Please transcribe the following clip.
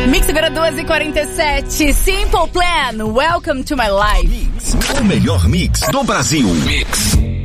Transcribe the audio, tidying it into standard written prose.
Mix vira 2h47. Simple Plan, welcome to my life. Mix, o melhor mix do Brasil. Mix.